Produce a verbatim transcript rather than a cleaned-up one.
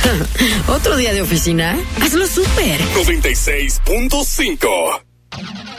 ¿Otro día de oficina? Hazlo súper. noventa y seis punto cinco